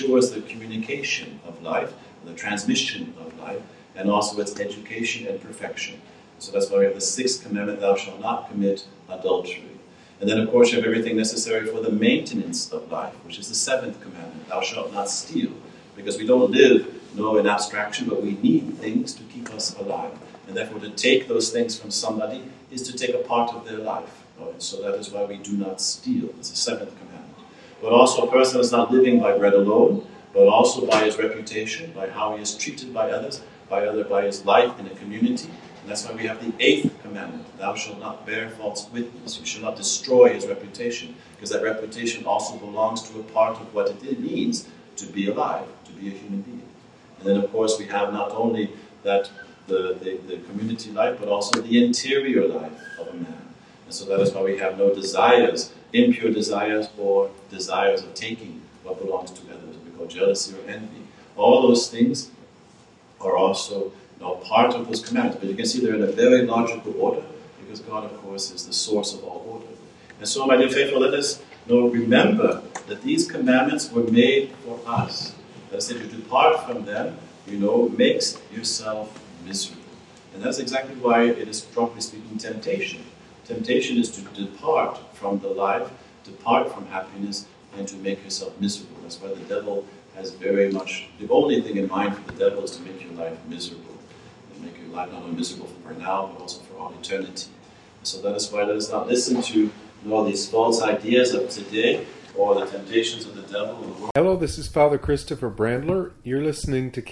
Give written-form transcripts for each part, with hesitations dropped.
ensures the communication of life, the transmission of life, and also its education and perfection. So that's why we have the sixth commandment, thou shalt not commit adultery. And then, of course, you have everything necessary for the maintenance of life, which is the seventh commandment, thou shalt not steal. Because we don't live, in abstraction, but we need things to keep us alive. And therefore, to take those things from somebody is to take a part of their life. So that is why we do not steal. It's the seventh commandment. But also, a person is not living by bread alone, but also by his reputation, by how he is treated by others, by his life in a community. And that's why we have the eighth commandment, thou shalt not bear false witness. You shall not destroy his reputation, because that reputation also belongs to a part of what it means to be alive, to be a human being. And then, of course, we have not only that the community life, but also the interior life of a man. And so that is why we have no desires, impure desires, or desires of taking what belongs to others. We call jealousy or envy. All those things are also part of those commandments. But you can see they're in a very logical order, because God, of course, is the source of all order. And so, my dear faithful, let us remember that these commandments were made for us. That is, if you depart from them, makes yourself miserable. And that's exactly why it is, properly speaking, temptation. Temptation is to depart from the life, depart from happiness, and to make yourself miserable. That's why the devil has very much, the only thing in mind for the devil is to make your life miserable. And make your life not only miserable for now, but also for all eternity. So that is why let us not listen to these false ideas of today, or the temptations of the devil or the world. Hello, this is Father Christopher Brandler. You're listening to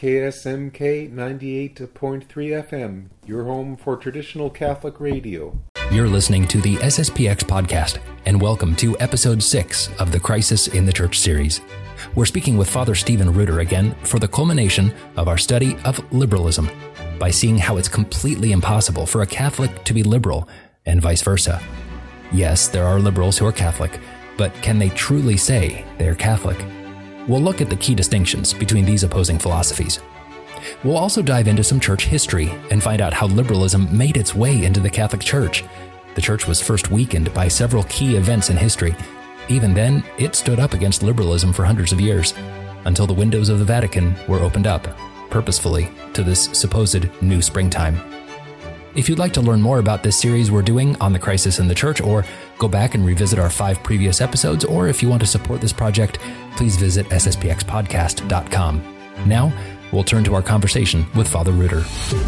KSMK 98.3 FM, your home for traditional Catholic radio. You're listening to the SSPX podcast, and welcome to episode 6 of the Crisis in the Church series. We're speaking with Father Stephen Reuter again for the culmination of our study of liberalism, by seeing how it's completely impossible for a Catholic to be liberal, and vice versa. Yes, there are liberals who are Catholic, but can they truly say they're Catholic? We'll look at the key distinctions between these opposing philosophies. We'll also dive into some church history and find out how liberalism made its way into the Catholic Church. The Church was first weakened by several key events in history. Even then, it stood up against liberalism for hundreds of years, until the windows of the Vatican were opened up, purposefully, to this supposed new springtime. If you'd like to learn more about this series we're doing on the crisis in the church, or go back and revisit our 5 previous episodes, or if you want to support this project, please visit sspxpodcast.com. Now, we'll turn to our conversation with Father Reuter.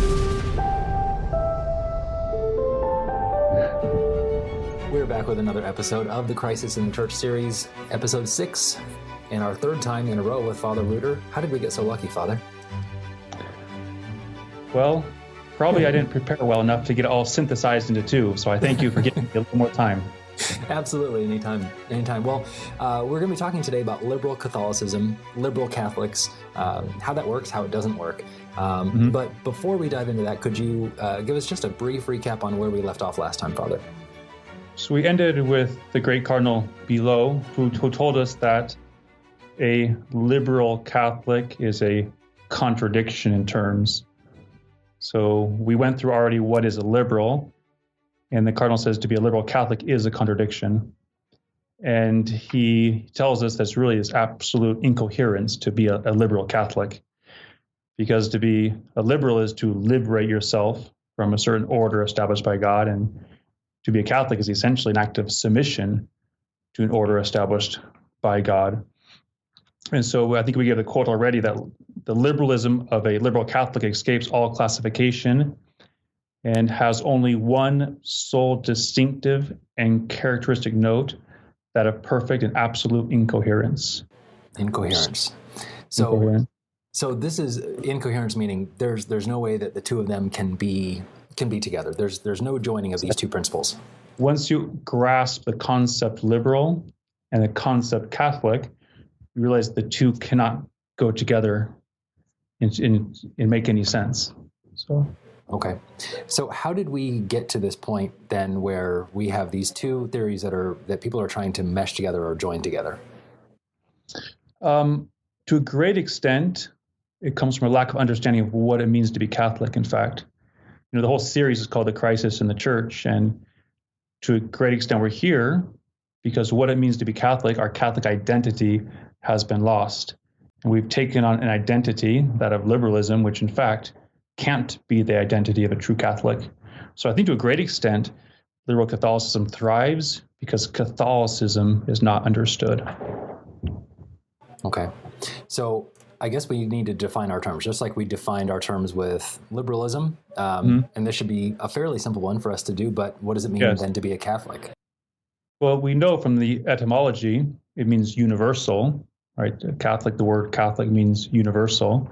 We're back with another episode of the Crisis in the Church series, episode 6, and our third time in a row with Father Reuter. How did we get so lucky, Father? Well, probably I didn't prepare well enough to get it all synthesized into 2, so I thank you for giving me a little more time. Absolutely, anytime. Well, we're going to be talking today about liberal Catholicism, liberal Catholics, how that works, how it doesn't work. But before we dive into that, could you give us just a brief recap on where we left off last time, Father? So we ended with the great Cardinal Below, who told us that a liberal Catholic is a contradiction in terms. So we went through already what is a liberal, and the Cardinal says to be a liberal Catholic is a contradiction. And he tells us that's really this absolute incoherence to be a liberal Catholic, because to be a liberal is to liberate yourself from a certain order established by God, and to be a Catholic is essentially an act of submission to an order established by God. And so I think we gave the quote already that the liberalism of a liberal Catholic escapes all classification and has only one sole distinctive and characteristic note, that of perfect and absolute incoherence. Incoherence. So this is incoherence, meaning there's no way that the two of them can be together. There's no joining of these two principles. Once you grasp the concept liberal and the concept Catholic, you realize the two cannot go together and make any sense. Okay. So how did we get to this point then where we have these two theories that people are trying to mesh together or join together? To a great extent, it comes from a lack of understanding of what it means to be Catholic, in fact. The whole series is called The Crisis in the Church, and to a great extent we're here because what it means to be Catholic, our Catholic identity, has been lost. And we've taken on an identity, that of liberalism, which in fact can't be the identity of a true Catholic. So I think to a great extent, liberal Catholicism thrives because Catholicism is not understood. Okay. So I guess we need to define our terms, just like we defined our terms with liberalism. And this should be a fairly simple one for us to do, but what does it mean then to be a Catholic? Well, we know from the etymology, it means universal, right? Catholic, the word Catholic means universal.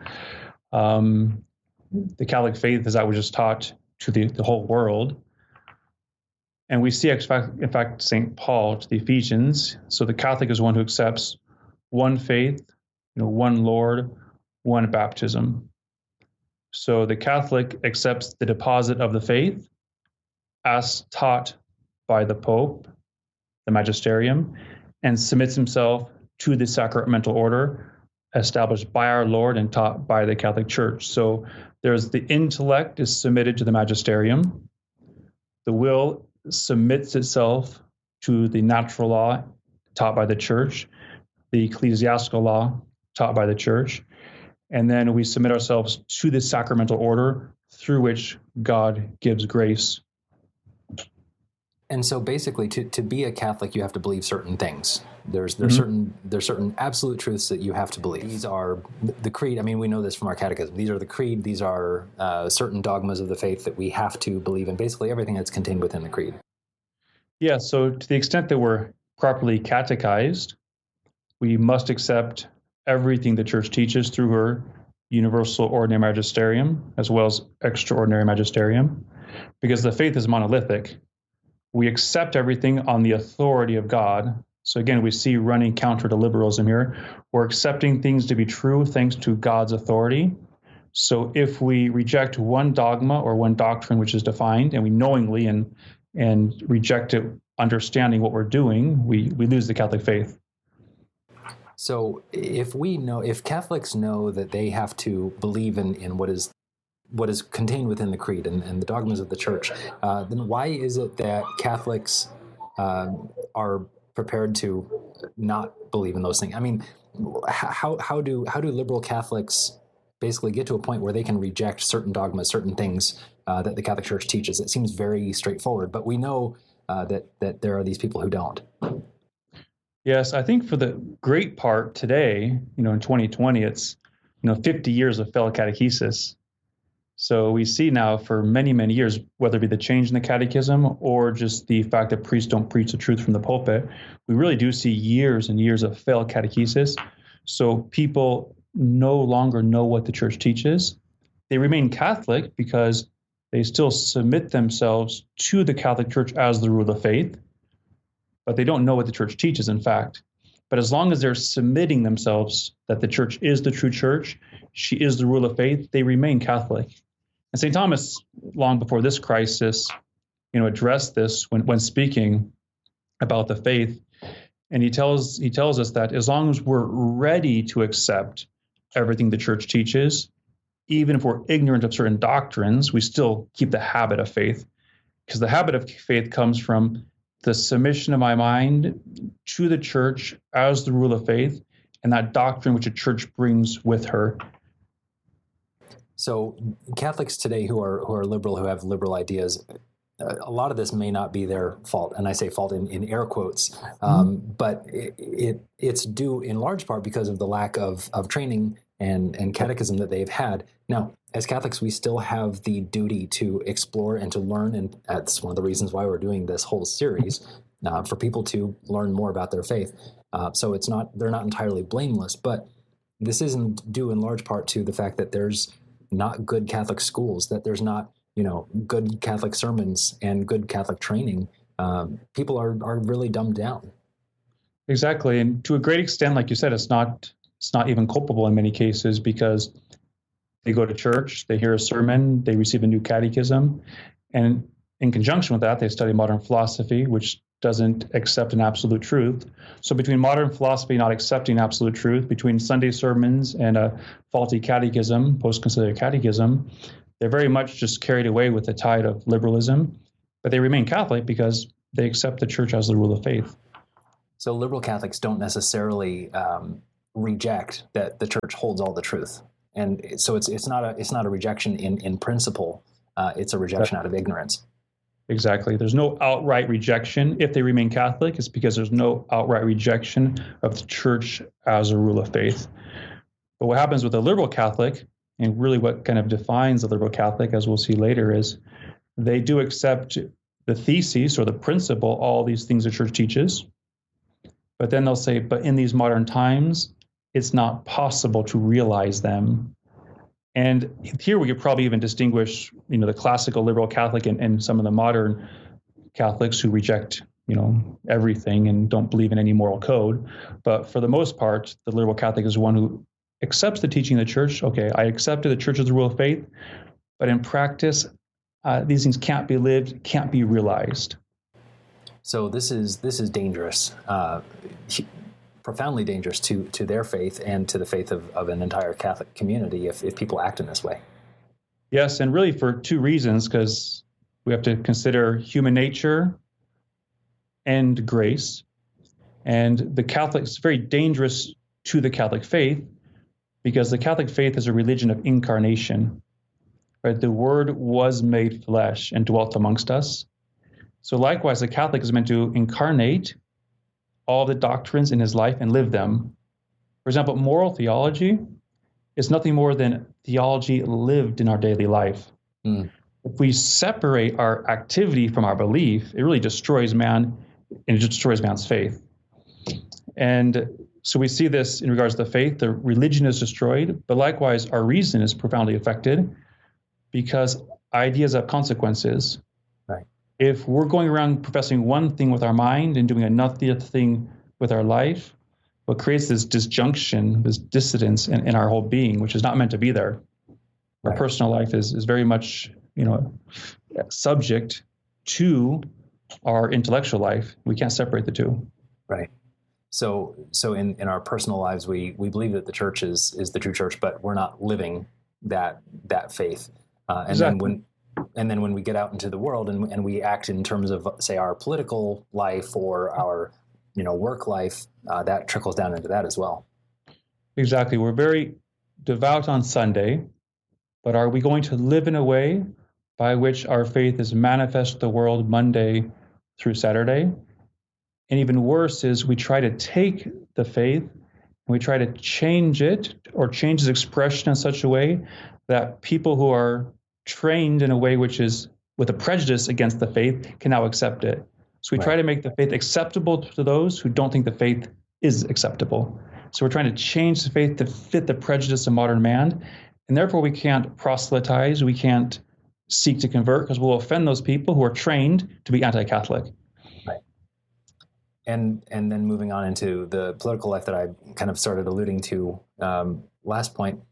The Catholic faith is that which is taught to the whole world. And we see, in fact, St. Paul to the Ephesians. So the Catholic is one who accepts one faith, one Lord, one baptism. So the Catholic accepts the deposit of the faith as taught by the Pope, the magisterium, and submits himself to the sacramental order established by our Lord and taught by the Catholic Church. So there's the intellect is submitted to the magisterium. The will submits itself to the natural law taught by the Church, the ecclesiastical law taught by the Church, and then we submit ourselves to the sacramental order through which God gives grace. And so basically to be a Catholic, you have to believe certain things. There's certain absolute truths that you have to believe. These are the creed. I mean, we know this from our catechism. These are the creed. These are certain dogmas of the faith that we have to believe in, basically everything that's contained within the creed. Yeah, so to the extent that we're properly catechized, we must accept everything the Church teaches through her universal ordinary magisterium, as well as extraordinary magisterium, because the faith is monolithic. We accept everything on the authority of God. So again, we see running counter to liberalism here. We're accepting things to be true thanks to God's authority. So if we reject one dogma or one doctrine which is defined, and we knowingly and reject it, understanding what we're doing, we lose the Catholic faith. So if Catholics know that they have to believe in what is contained within the creed and the dogmas of the Church, then why is it that Catholics are prepared to not believe in those things? I mean, how do liberal Catholics basically get to a point where they can reject certain dogmas, certain things that the Catholic Church teaches? It seems very straightforward, but we know that there are these people who don't. Yes, I think for the great part today, in 2020, it's 50 years of failed catechesis. So we see now for many, many years, whether it be the change in the catechism or just the fact that priests don't preach the truth from the pulpit, we really do see years and years of failed catechesis. So people no longer know what the Church teaches. They remain Catholic because they still submit themselves to the Catholic Church as the rule of faith, but they don't know what the Church teaches, in fact. But as long as they're submitting themselves that the Church is the true Church, she is the rule of faith, they remain Catholic. And St. Thomas, long before this crisis, addressed this when speaking about the faith. And he tells us that as long as we're ready to accept everything the Church teaches, even if we're ignorant of certain doctrines, we still keep the habit of faith. Because the habit of faith comes from the submission of my mind to the Church as the rule of faith and that doctrine which a Church brings with her. So Catholics today who are liberal, who have liberal ideas, a lot of this may not be their fault, and I say fault in air quotes, but it's due in large part because of the lack of training and catechism that they've had. Now, as Catholics, we still have the duty to explore and to learn, and that's one of the reasons why we're doing this whole series, for people to learn more about their faith. So they're not entirely blameless, but this isn't due in large part to the fact that there's not good Catholic schools, that there's not good Catholic sermons and good Catholic training. People are really dumbed down. Exactly, and to a great extent, like you said, it's not even culpable in many cases because they go to church, they hear a sermon, they receive a new catechism, and in conjunction with that, they study modern philosophy, which doesn't accept an absolute truth. So between modern philosophy not accepting absolute truth, between Sunday sermons and a faulty catechism, post-conciliar catechism, they're very much just carried away with the tide of liberalism, but they remain Catholic because they accept the Church as the rule of faith. So liberal Catholics don't necessarily reject that the church holds all the truth. And so it's not a rejection in principle. It's a rejection out of ignorance. Exactly. There's no outright rejection. If they remain Catholic, it's because there's no outright rejection of the church as a rule of faith. But what happens with a liberal Catholic, and really what kind of defines a liberal Catholic, as we'll see later, is they do accept the theses or the principle, all these things the church teaches. But then they'll say, but in these modern times, it's not possible to realize them. And here we could probably even distinguish, the classical liberal Catholic and some of the modern Catholics who reject, everything and don't believe in any moral code. But for the most part, the liberal Catholic is one who accepts the teaching of the church. Okay, I accepted the church as the rule of faith, but in practice, these things can't be lived, can't be realized. So this is dangerous, profoundly dangerous to their faith and to the faith of an entire Catholic community if people act in this way. Yes, and really for two reasons, because we have to consider human nature and grace. And the Catholic is very dangerous to the Catholic faith because the Catholic faith is a religion of incarnation. Right? The Word was made flesh and dwelt amongst us. So likewise, the Catholic is meant to incarnate all the doctrines in his life and live them. For example, moral theology is nothing more than theology lived in our daily life. If we separate our activity from our belief, it really destroys man, and it destroys man's faith. And so we see this in regards to the faith. The religion is destroyed, but likewise, our reason is profoundly affected because ideas have consequences. Right. If we're going around professing one thing with our mind and doing another thing with our life, what creates this disjunction, this dissonance in our whole being, which is not meant to be there. Our personal life is very much, subject to our intellectual life. We can't separate the two. Right. So in our personal lives, we believe that the church is the true church, but we're not living that faith. Exactly. And then when we get out into the world and we act in terms of, say, our political life or our work life, that trickles down into that as well. Exactly. We're very devout on Sunday, but are we going to live in a way by which our faith is manifest to the world Monday through Saturday? And even worse is we try to take the faith and we try to change it or change its expression in such a way that people who are trained in a way which is with a prejudice against the faith can now accept it. So we try to make the faith acceptable to those who don't think the faith is acceptable. So we're trying to change the faith to fit the prejudice of modern man. And therefore we can't proselytize, we can't seek to convert because we'll offend those people who are trained to be anti-Catholic. Right. And then moving on into the political life that I kind of started alluding to last point,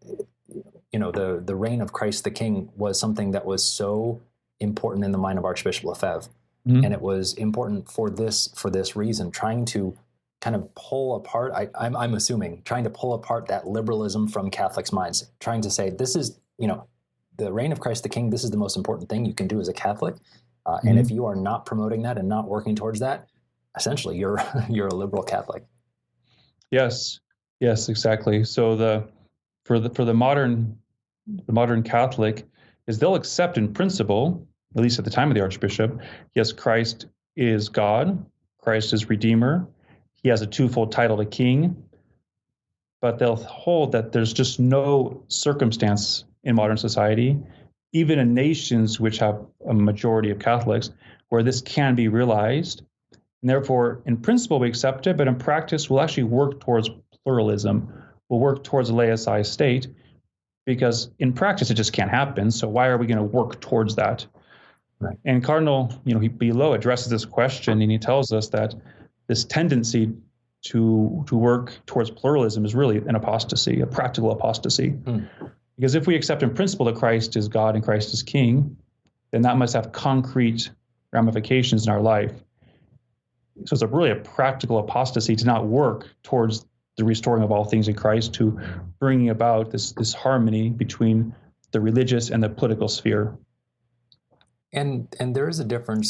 the reign of Christ the King was something that was so important in the mind of Archbishop Lefebvre. Mm-hmm. And it was important for this reason, trying to kind of pull apart, I'm assuming, trying to pull apart that liberalism from Catholics' minds, trying to say, this is, the reign of Christ the King, this is the most important thing you can do as a Catholic. And if you are not promoting that and not working towards that, essentially you're a liberal Catholic. Yes, exactly. So for the modern Catholic is they'll accept in principle, at least at the time of the Archbishop, yes, Christ is God, Christ is Redeemer, he has a twofold title to King, but they'll hold that there's just no circumstance in modern society, even in nations which have a majority of Catholics, where this can be realized. And therefore, in principle, we accept it, but in practice, we'll actually work towards pluralism. We'll work towards a laicized state, because in practice, it just can't happen. So why are we going to work towards that? Right. And Cardinal, below addresses this question, and he tells us that this tendency to work towards pluralism is really an apostasy, a practical apostasy. Because if we accept in principle that Christ is God and Christ is King, then that must have concrete ramifications in our life. So it's really a practical apostasy to not work towards the restoring of all things in Christ, to bringing about this harmony between the religious and the political sphere. And there is a difference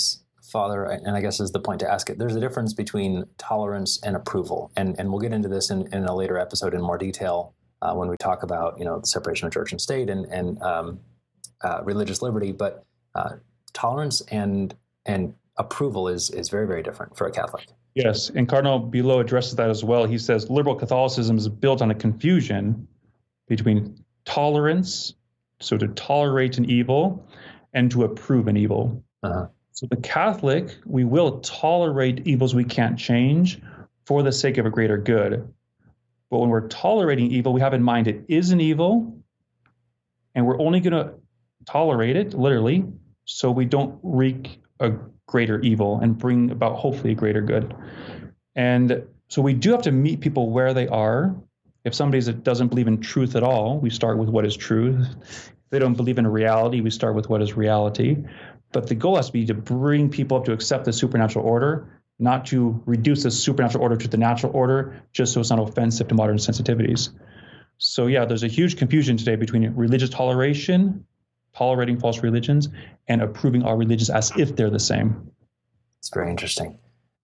Father, and I guess is the point to ask it, there's a difference between tolerance and approval. And we'll get into this in a later episode in more detail when we talk about, the separation of church and state and religious liberty. But tolerance and approval is very, very different for a Catholic. Yes, and Cardinal Below addresses that as well. He says liberal Catholicism is built on a confusion between tolerance, so to tolerate an evil, and to approve an evil. So the Catholic, we will tolerate evils we can't change for the sake of a greater good. But when we're tolerating evil, we have in mind it is an evil, and we're only going to tolerate it, literally, so we don't wreak a greater evil and bring about hopefully a greater good. And so we do have to meet people where they are. If somebody doesn't believe in truth at all, we start with what is truth. If they don't believe in reality, we start with what is reality. But the goal has to be to bring people up to accept the supernatural order, not to reduce the supernatural order to the natural order, just so it's not offensive to modern sensitivities. So yeah, there's a huge confusion today between religious toleration, tolerating false religions, and approving all religions as if they're the same. It's very interesting.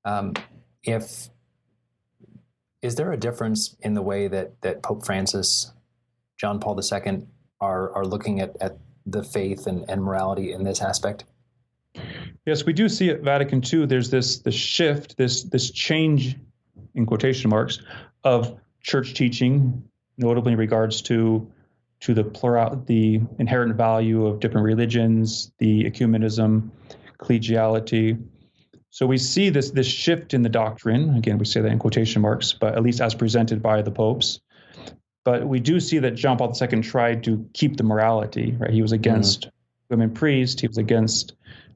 Is there a difference in the way that Pope Francis, John Paul II are looking at the faith and morality in this aspect? Yes, we do see at Vatican II, there's this shift, this change, in quotation marks, of church teaching, notably in regards to the inherent value of different religions, the ecumenism, collegiality. So we see this shift in the doctrine. Again, we say that in quotation marks, but at least as presented by the popes. But we do see that John Paul II tried to keep the morality, right? He was against women priests. He was against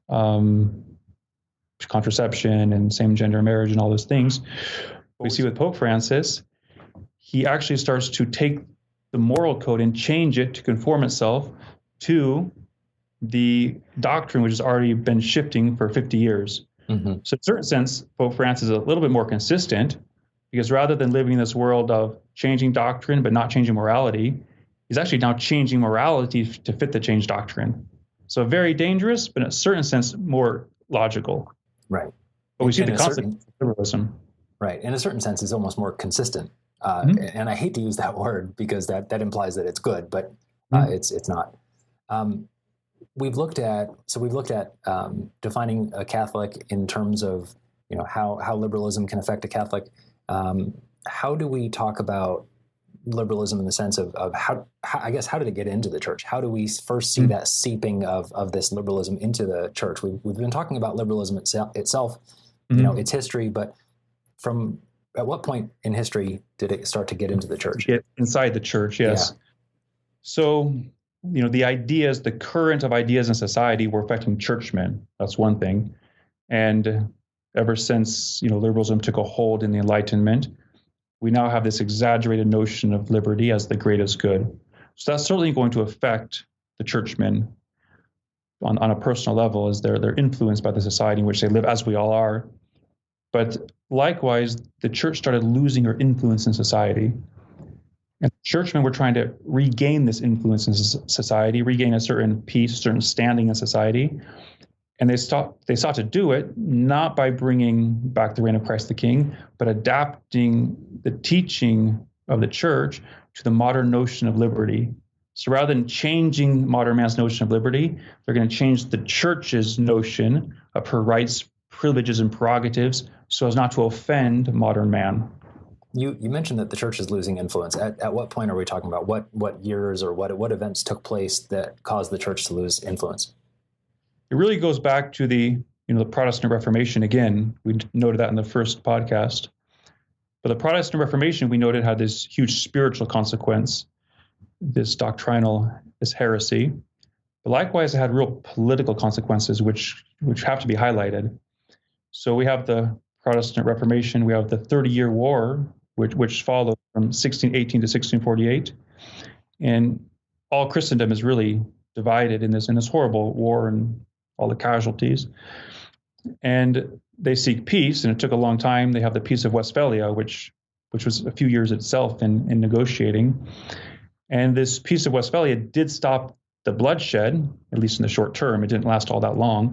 contraception and same-gender marriage and all those things. We see with Pope Francis, he actually starts to take the moral code and change it to conform itself to the doctrine, which has already been shifting for 50 years. So in a certain sense, Pope Francis is a little bit more consistent, because rather than living in this world of changing doctrine but not changing morality, he's actually now changing morality to fit the changed doctrine. So very dangerous, but in a certain sense, more logical. Right. But we see the consequence of liberalism. Right. In a certain sense, it's almost more consistent. And I hate to use that word because that implies that it's good, but it's not. We've looked at defining a Catholic in terms of how liberalism can affect a Catholic. How do we talk about liberalism in the sense of how did it get into the church? How do we first see that seeping of this liberalism into the church? We've been talking about liberalism itself, its history, but at what point in history did it start to get into the church? Get inside the church, yes. Yeah. So, the current of ideas in society were affecting churchmen. That's one thing. And ever since, liberalism took a hold in the Enlightenment, we now have this exaggerated notion of liberty as the greatest good. So that's certainly going to affect the churchmen on a personal level, as they're influenced by the society in which they live, as we all are. But likewise, the church started losing her influence in society. And churchmen were trying to regain this influence in society, regain a certain peace, certain standing in society. And they sought to do it not by bringing back the reign of Christ the King, but adapting the teaching of the church to the modern notion of liberty. So rather than changing modern man's notion of liberty, they're going to change the church's notion of her rights, privileges, and prerogatives so as not to offend modern man. You mentioned that the church is losing influence. At what point are we talking about? What years or what events took place that caused the church to lose influence? It really goes back to the Protestant Reformation. Again, we noted that in the first podcast. But the Protestant Reformation, we noted, had this huge spiritual consequence, this heresy. But likewise, it had real political consequences, which have to be highlighted. So we have the Protestant Reformation. We have the 30-Year War, which followed from 1618 to 1648. And all Christendom is really divided in this horrible war and all the casualties. And they seek peace, and it took a long time. They have the Peace of Westphalia, which was a few years itself in negotiating. And this Peace of Westphalia did stop the bloodshed, at least in the short term. It didn't last all that long.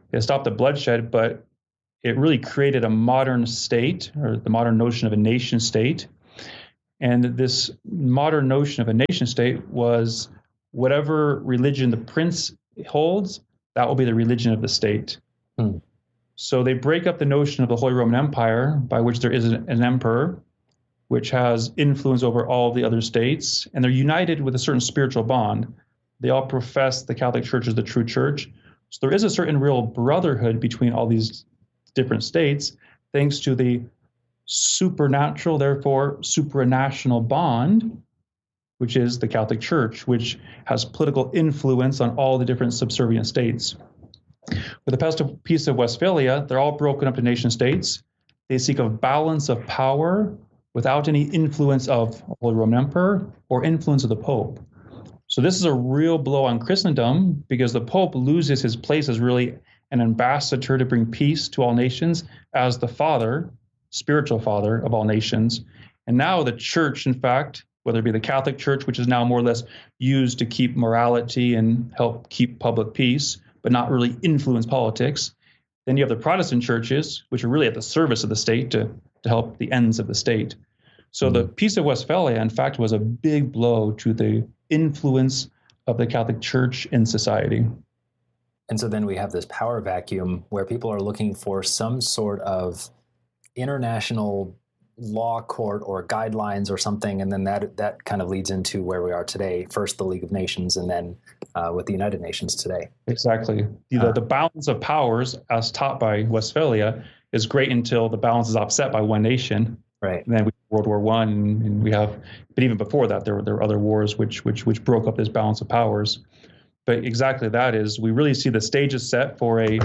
It stopped the bloodshed, but it really created a modern state, or the modern notion of a nation state. And this modern notion of a nation state was whatever religion the prince holds, that will be the religion of the state. So they break up the notion of the Holy Roman Empire, by which there is an emperor, which has influence over all the other states, and they're united with a certain spiritual bond. They all profess the Catholic Church as the true church. So there is a certain real brotherhood between all these different states, thanks to the supernatural, therefore supranational bond, which is the Catholic Church, which has political influence on all the different subservient states. With the Peace of Westphalia, they're all broken up to nation states. They seek a balance of power without any influence of the Holy Roman Emperor or influence of the Pope. So this is a real blow on Christendom, because the Pope loses his place as really an ambassador to bring peace to all nations, as the father, spiritual father of all nations. And now the church, in fact, whether it be the Catholic Church, which is now more or less used to keep morality and help keep public peace, but not really influence politics. Then you have the Protestant churches, which are really at the service of the state to help the ends of the state. So the Peace of Westphalia, in fact, was a big blow to the influence of the Catholic Church in society. And so then we have this power vacuum where people are looking for some sort of international law court or guidelines or something, and then that kind of leads into where we are today. First the League of Nations, and then with the United Nations today. Exactly. The balance of powers, as taught by Westphalia, is great until the balance is upset by one nation. Right. And then we have World War I, and we have, but even before that, there were other wars which broke up this balance of powers. But exactly that is, we really see the stage is set for a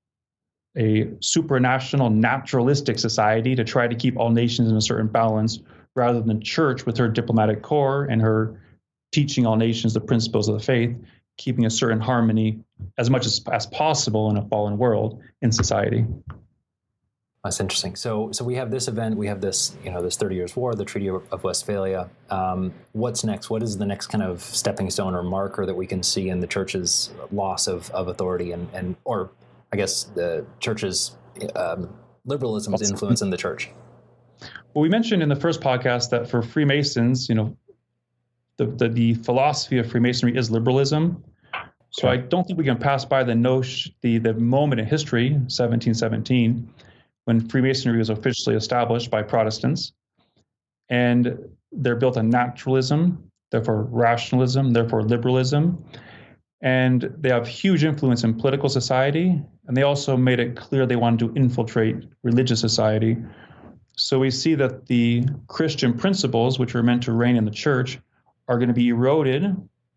supranational, naturalistic society to try to keep all nations in a certain balance, rather than the church with her diplomatic corps and her teaching all nations the principles of the faith, keeping a certain harmony as much as possible in a fallen world in society. That's interesting. So we have this event, we have this, this 30 Years' War, the Treaty of Westphalia. What's next? What is the next kind of stepping stone or marker that we can see in the church's loss of authority and or I guess the church's liberalism's influence in the church? Well, we mentioned in the first podcast that for Freemasons, the philosophy of Freemasonry is liberalism. So I don't think we can pass by the moment in history, 1717, when Freemasonry was officially established by Protestants. And they're built on naturalism, therefore rationalism, therefore liberalism. And they have huge influence in political society. And they also made it clear they wanted to infiltrate religious society. So we see that the Christian principles, which are meant to reign in the church, are going to be eroded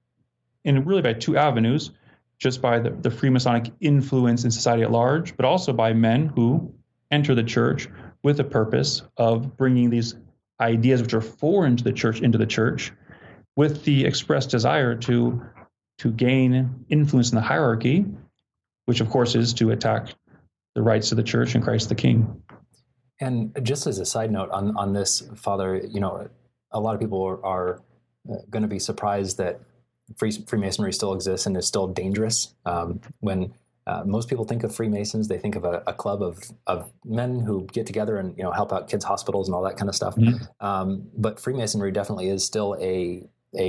by two avenues, just by the Freemasonic influence in society at large, but also by men who enter the church with the purpose of bringing these ideas which are foreign to the church into the church, with the express desire to gain influence in the hierarchy, which of course is to attack the rights of the church and Christ the King. And just as a side note on this, Father, a lot of people are going to be surprised that Freemasonry still exists and is still dangerous. When most people think of Freemasons, they think of a club of men who get together and help out kids' hospitals and all that kind of stuff. Mm-hmm. But Freemasonry definitely is still a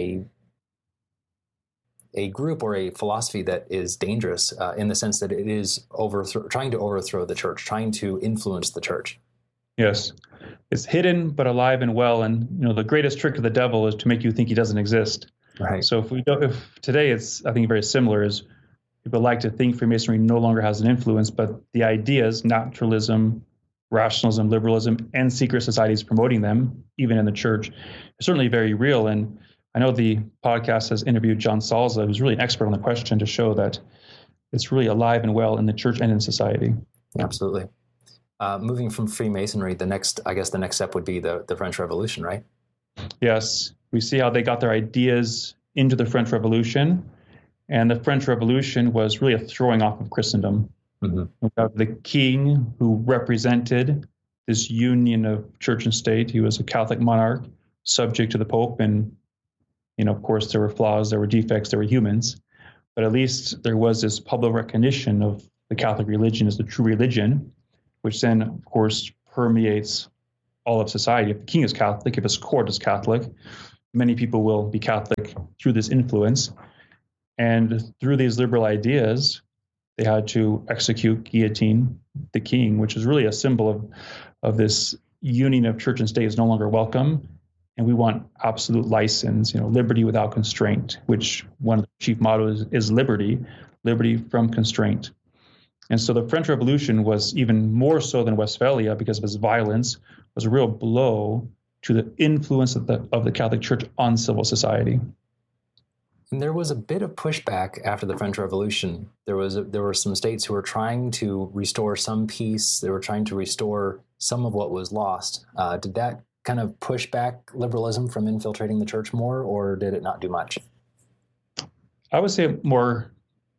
group or a philosophy that is dangerous in the sense that it is trying to overthrow the church, trying to influence the church. Yes, it's hidden but alive and well, and the greatest trick of the devil is to make you think he doesn't exist. Right. So if today it's, I think, very similar, is people like to think Freemasonry no longer has an influence, but the ideas, naturalism, rationalism, liberalism, and secret societies promoting them, even in the church, are certainly very real. And I know the podcast has interviewed John Salza, who's really an expert on the question, to show that it's really alive and well in the church and in society. Absolutely. Moving from Freemasonry, the next step would be the French Revolution, right? Yes. We see how they got their ideas into the French Revolution. And the French Revolution was really a throwing off of Christendom. Mm-hmm. We have the king who represented this union of church and state. He was a Catholic monarch, subject to the Pope. And, of course, there were flaws, there were defects, there were humans. But at least there was this public recognition of the Catholic religion is the true religion, which then, of course, permeates all of society. If the king is Catholic, if his court is Catholic, many people will be Catholic through this influence. And through these liberal ideas, they had to execute, guillotine the king, which is really a symbol of this union of church and state is no longer welcome. And we want absolute license, liberty without constraint, which one of the chief mottos is liberty from constraint. And so the French Revolution was even more so than Westphalia, because of its violence, was a real blow to the influence of the Catholic Church on civil society. And there was a bit of pushback after the French Revolution. There were some states who were trying to restore some peace. They were trying to restore some of what was lost. Did that kind of push back liberalism from infiltrating the church more, or did it not do much? I would say it more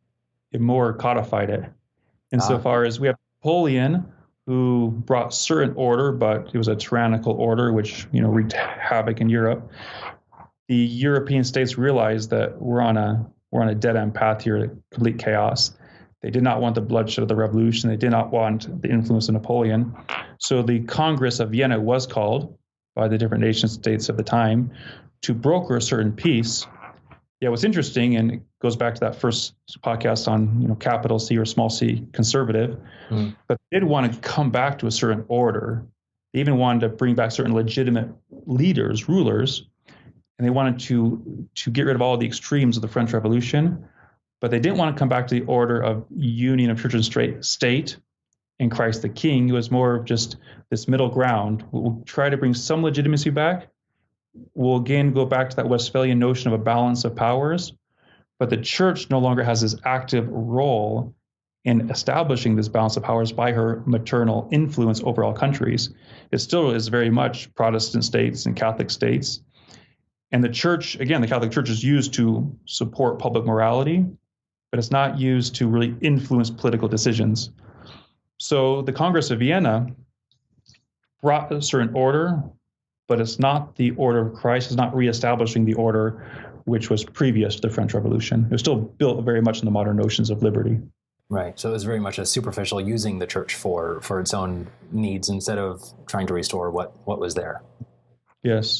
codified it, insofar as we have Napoleon, who brought certain order, but it was a tyrannical order, which wreaked havoc in Europe. The European states realized that we're on a dead end path here, complete chaos. They did not want the bloodshed of the revolution. They did not want the influence of Napoleon. So the Congress of Vienna was called by the different nation states of the time to broker a certain peace. Yeah, what's interesting, and it goes back to that first podcast on capital C or small c conservative, but they did want to come back to a certain order. They even wanted to bring back certain legitimate leaders, rulers, and they wanted to get rid of all the extremes of the French Revolution, but they didn't want to come back to the order of union of church and state in Christ the King. It was more of just this middle ground. We'll try to bring some legitimacy back. We'll again go back to that Westphalian notion of a balance of powers, but the church no longer has this active role in establishing this balance of powers by her maternal influence over all countries. It still is very much Protestant states and Catholic states. And the church, again, the Catholic Church is used to support public morality, but it's not used to really influence political decisions. So the Congress of Vienna brought a certain order, but it's not the order of Christ. It's not reestablishing the order which was previous to the French Revolution. It was still built very much on the modern notions of liberty. Right. So it was very much a superficial, using the church for its own needs instead of trying to restore what was there. Yes.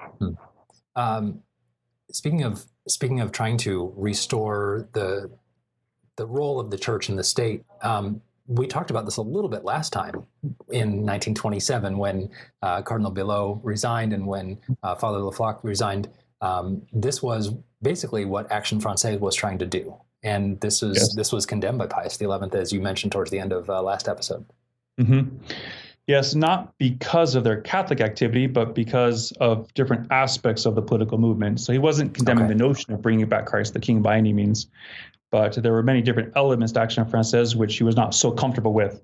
Speaking of trying to restore the role of the church in the state, we talked about this a little bit last time in 1927 when Cardinal Billot resigned and when Father Lefloc resigned. This was basically what Action Française was trying to do. And this was condemned by Pius XI, as you mentioned towards the end of last episode. Mm-hmm. Yes, not because of their Catholic activity, but because of different aspects of the political movement. So he wasn't condemning the notion of bringing back Christ the King by any means, but there were many different elements to Action Française which he was not so comfortable with.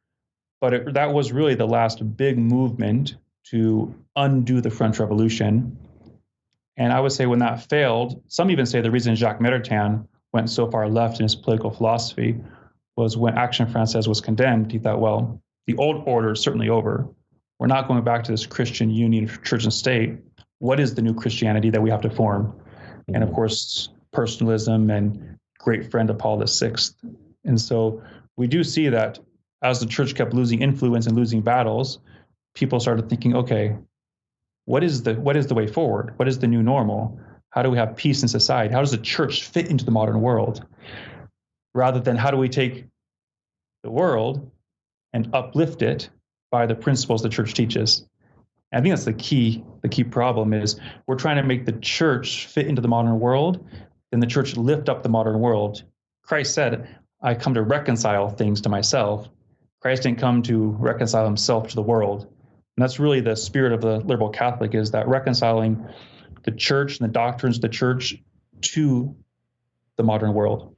But that was really the last big movement to undo the French Revolution. And I would say when that failed, some even say the reason Jacques Maritain went so far left in his political philosophy was when Action Française was condemned, he thought, well, the old order is certainly over. We're not going back to this Christian union of church and state. What is the new Christianity that we have to form? And of course, personalism and great friend of Paul VI. And so we do see that as the church kept losing influence and losing battles, people started thinking, okay, what is the way forward? What is the new normal? How do we have peace in society? How does the church fit into the modern world? Rather than how do we take the world and uplift it by the principles the church teaches. And I think that's the key problem is we're trying to make the church fit into the modern world, then the church lift up the modern world. Christ said, I come to reconcile things to myself. Christ didn't come to reconcile himself to the world. And that's really the spirit of the liberal Catholic, is that reconciling the church and the doctrines of the church to the modern world.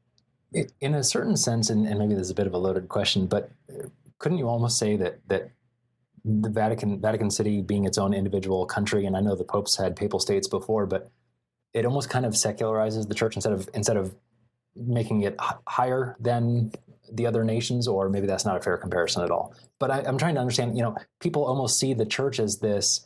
In a certain sense, and maybe this is a bit of a loaded question, but couldn't you almost say that the Vatican City being its own individual country, and I know the popes had papal states before, but it almost kind of secularizes the church instead of making it higher than the other nations, or maybe that's not a fair comparison at all. But I'm trying to understand, people almost see the church as this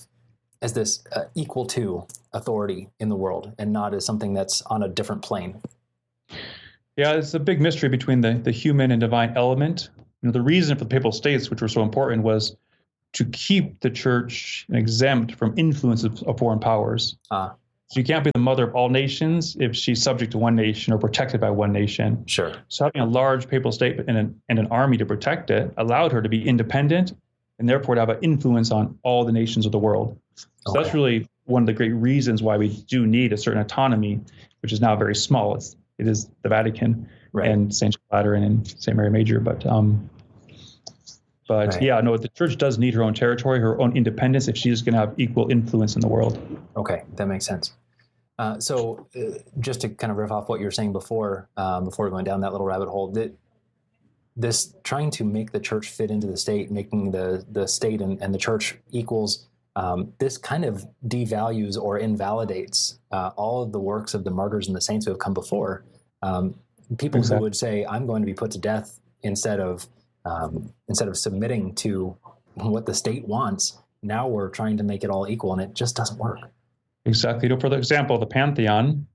equal to authority in the world and not as something that's on a different plane. Yeah, it's a big mystery between the human and divine element. The reason for the papal states, which were so important, was to keep the church exempt from influence of foreign powers. So you can't be the mother of all nations if she's subject to one nation or protected by one nation. Sure. So having a large papal state and an army to protect it allowed her to be independent and therefore to have an influence on all the nations of the world. So that's really one of the great reasons why we do need a certain autonomy, which is now very small. It is the Vatican and St. Lateran and St. Mary Major, but yeah, no, the church does need her own territory, her own independence, if she's going to have equal influence in the world. Okay, that makes sense. So just to kind of riff off what you were saying before going down that little rabbit hole, this trying to make the church fit into the state, making the state and the church equals, this kind of devalues or invalidates all of the works of the martyrs and the saints who have come before. People who would say, I'm going to be put to death instead of submitting to what the state wants. Now we're trying to make it all equal, and it just doesn't work. Exactly. For example, the Pantheon,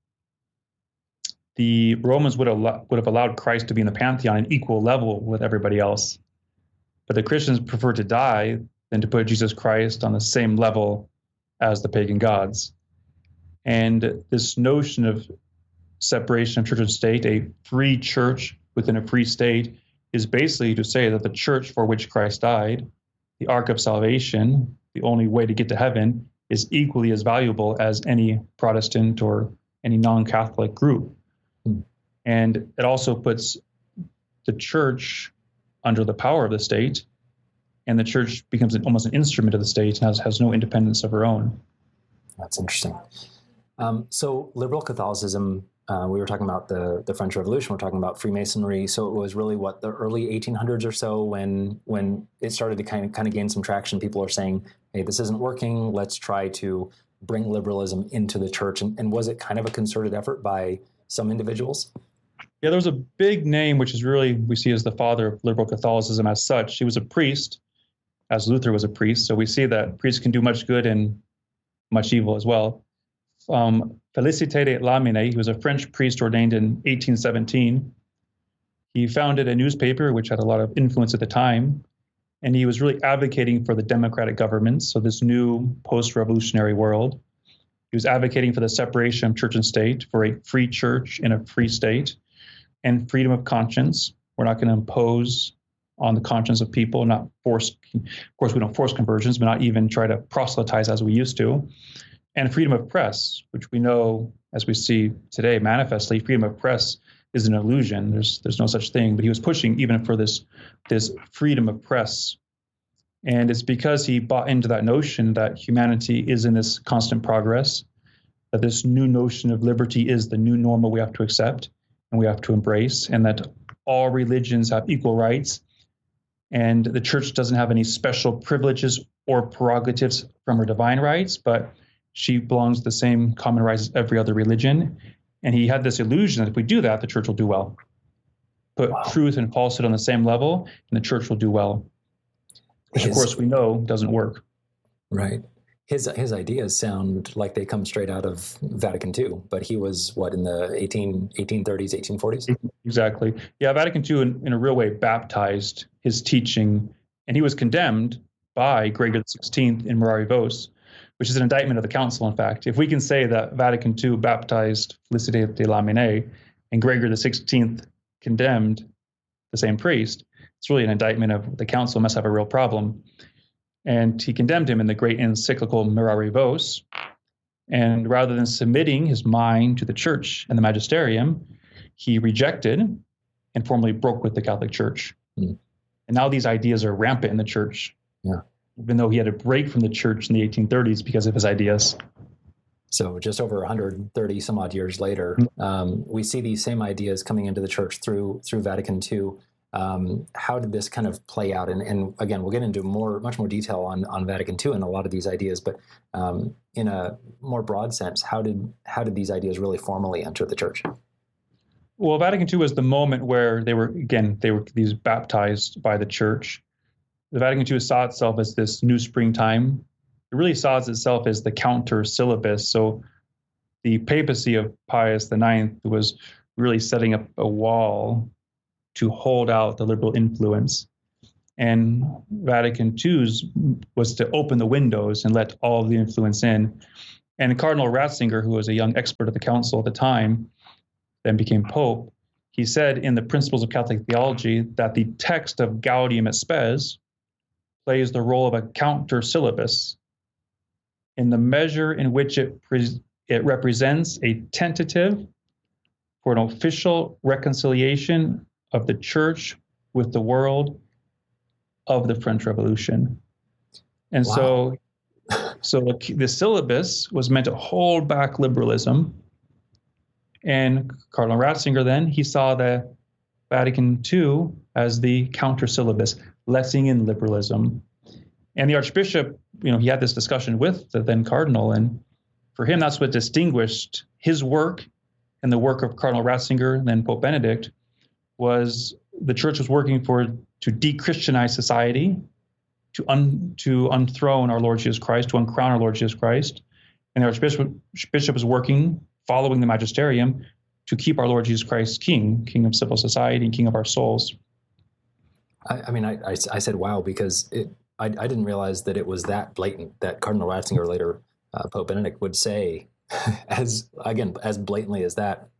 the Romans would have allowed Christ to be in the Pantheon on equal level with everybody else. But the Christians prefer to die than to put Jesus Christ on the same level as the pagan gods. And this notion of separation of church and state, a free church within a free state, is basically to say that the church for which Christ died, the ark of salvation, the only way to get to heaven, is equally as valuable as any Protestant or any non-Catholic group. And it also puts the church under the power of the state, and the church becomes almost an instrument of the state and has no independence of her own. That's interesting. So liberal Catholicism, we were talking about the French Revolution, we're talking about Freemasonry. So it was really the early 1800s or so when it started to kind of gain some traction. People are saying, hey, this isn't working. Let's try to bring liberalism into the church. And was it kind of a concerted effort by some individuals? Yeah, there was a big name, which is really, we see as the father of liberal Catholicism as such. He was a priest, as Luther was a priest. So we see that priests can do much good and much evil as well. Félicité de Lamennais, he was a French priest ordained in 1817. He founded a newspaper which had a lot of influence at the time, and he was really advocating for the democratic governments, so this new post-revolutionary world. He was advocating for the separation of church and state, for a free church in a free state, and freedom of conscience. We're not going to impose on the conscience of people, not force, of course we don't force conversions, but not even try to proselytize as we used to. And freedom of press, which we know, as we see today manifestly, freedom of press is an illusion. There's no such thing. But he was pushing even for this freedom of press. And it's because he bought into that notion that humanity is in this constant progress, that this new notion of liberty is the new normal we have to accept and we have to embrace, and that all religions have equal rights. And the church doesn't have any special privileges or prerogatives from her divine rights, but she belongs to the same common rights as every other religion. And he had this illusion that if we do that, the church will do well. Put truth and falsehood on the same level, and the church will do well. Which, of course, we know doesn't work. Right. His ideas sound like they come straight out of Vatican II, but he was, in the 1830s, 1840s? Exactly. Yeah, Vatican II, in a real way, baptized his teaching, and he was condemned by Gregor XVI in Mirari Vos, which is an indictment of the council, in fact. If we can say that Vatican II baptized Félicité de Lamennais and Gregor XVI condemned the same priest, it's really an indictment of the council must have a real problem. And he condemned him in the great encyclical Mirari Vos. And rather than submitting his mind to the church and the magisterium, he rejected and formally broke with the Catholic Church. And now these ideas are rampant in the church. Yeah. Even though he had to break from the church in the 1830s because of his ideas. So just over 130 some odd years later, we see these same ideas coming into the church through Vatican II. How did this kind of play out? And again, we'll get into much more detail on Vatican II and a lot of these ideas, but in a more broad sense, how did these ideas really formally enter the church? Well, Vatican II was the moment where they were these baptized by the church. The Vatican II saw itself as this new springtime. It really saw itself as the counter syllabus. So the papacy of Pius IX was really setting up a wall to hold out the liberal influence. And Vatican II's was to open the windows and let all of the influence in. And Cardinal Ratzinger, who was a young expert of the council at the time, then became Pope, he said in the Principles of Catholic Theology that the text of Gaudium et Spes plays the role of a counter syllabus in the measure in which it represents a tentative for an official reconciliation of the Church with the world of the French Revolution. And wow. so the syllabus was meant to hold back liberalism. And Cardinal Ratzinger then, he saw the Vatican II as the counter syllabus, letting in liberalism. And the Archbishop, he had this discussion with the then Cardinal, and for him, that's what distinguished his work and the work of Cardinal Ratzinger and then Pope Benedict, was the Church was working to de-Christianize society, to unthrone our Lord Jesus Christ, to uncrown our Lord Jesus Christ. And the Archbishop was working, following the magisterium, to keep our Lord Jesus Christ King of civil society and King of our souls. I said wow because I didn't realize that it was that blatant that Cardinal Ratzinger, later Pope Benedict, would say as blatantly as that.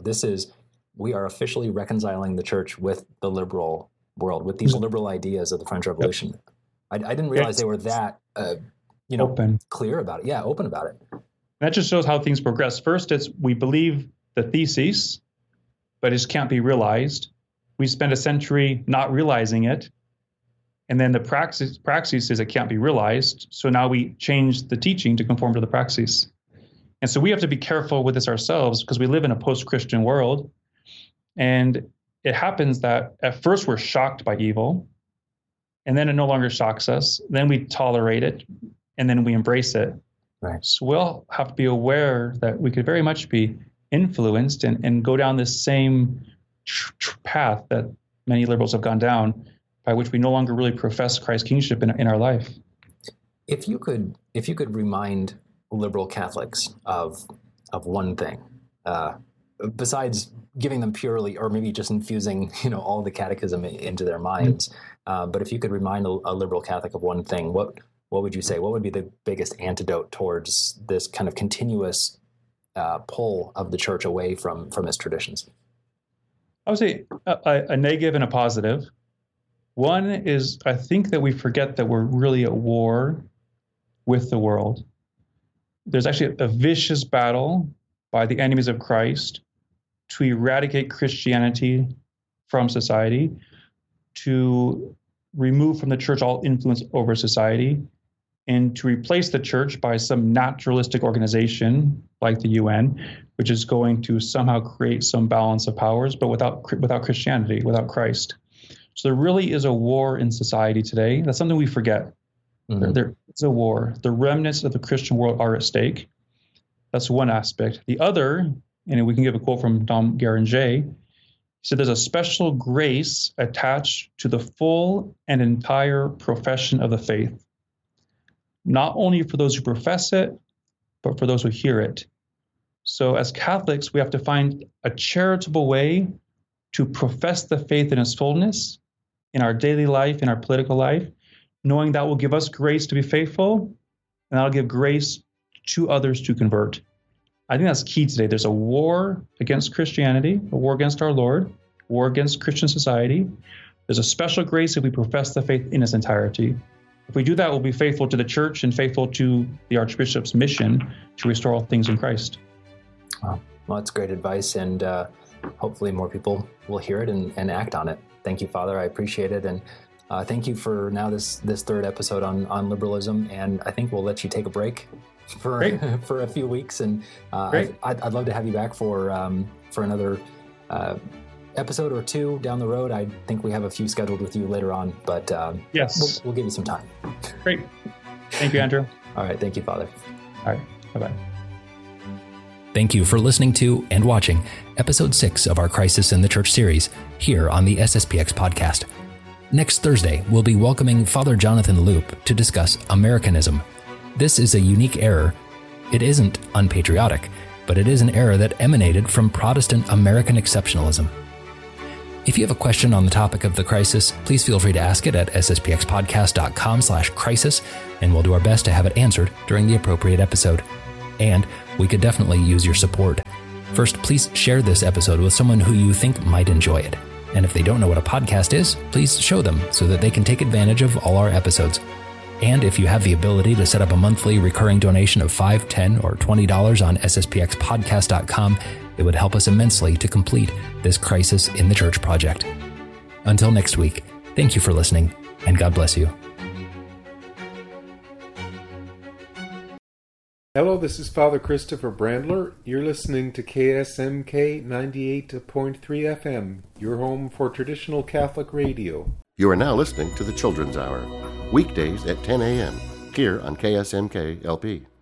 We are officially reconciling the Church with the liberal world, with these liberal ideas of the French Revolution. I didn't realize they were that open, clear about it. Yeah, open about it. That just shows how things progress. First, it's we believe the thesis, but it can't be realized. We spent a century not realizing it. And then the praxis is it can't be realized. So now we change the teaching to conform to the praxis. And so we have to be careful with this ourselves because we live in a post-Christian world. And it happens that at first we're shocked by evil, and then it no longer shocks us. Then we tolerate it, and then we embrace it. Right. So we'll have to be aware that we could very much be influenced and go down this same path that many liberals have gone down, by which we no longer really profess Christ's kingship in our life. If you could remind liberal Catholics of one thing, besides giving them purely, or maybe just infusing, all the catechism into their minds, but if you could remind a liberal Catholic of one thing, what would you say? What would be the biggest antidote towards this kind of continuous pull of the Church away from its traditions? I would say a negative and a positive. One is, I think that we forget that we're really at war with the world. There's actually a vicious battle by the enemies of Christ to eradicate Christianity from society, to remove from the Church all influence over society, and to replace the Church by some naturalistic organization like the UN, which is going to somehow create some balance of powers, but without Christianity, without Christ. So there really is a war in society today. That's something we forget. Mm-hmm. There is a war. The remnants of the Christian world are at stake. That's one aspect. The other, and we can give a quote from Dom Guéranger, he said there's a special grace attached to the full and entire profession of the faith, not only for those who profess it, but for those who hear it. So as Catholics, we have to find a charitable way to profess the faith in its fullness in our daily life, in our political life, knowing that will give us grace to be faithful, and that'll give grace to others to convert. I think that's key today. There's a war against Christianity, a war against our Lord, war against Christian society. There's a special grace if we profess the faith in its entirety. If we do that, we'll be faithful to the Church and faithful to the Archbishop's mission to restore all things in Christ. Wow. Well, that's great advice, and hopefully more people will hear it and act on it. Thank you, Father. I appreciate it. And thank you for now this third episode on liberalism. And I think we'll let you take a break for a few weeks. And I'd love to have you back for another episode or two down the road. I think we have a few scheduled with you later on, but yes, we'll give you some time. Great. Thank you, Andrew. All right. Thank you, Father. All right. Bye-bye. Thank you for listening to and watching Episode 6 of our Crisis in the Church series here on the SSPX podcast. Next Thursday, we'll be welcoming Father Jonathan Loop to discuss Americanism. This is a unique error. It isn't unpatriotic. but it is an error that emanated from Protestant American exceptionalism. If you have a question on the topic of the crisis, please feel free to ask it at sspxpodcast.com/crisis, and we'll do our best to have it answered during the appropriate episode. And we could definitely use your support. First, please share this episode with someone who you think might enjoy it. And if they don't know what a podcast is, please show them so that they can take advantage of all our episodes. And if you have the ability to set up a monthly recurring donation of $5, $10, or $20 on sspxpodcast.com, it would help us immensely to complete this Crisis in the Church project. Until next week, thank you for listening, and God bless you. Hello, this is Father Christopher Brandler. You're listening to KSMK 98.3 FM, your home for traditional Catholic radio. You are now listening to the Children's Hour, weekdays at 10 a.m., here on KSMK LP.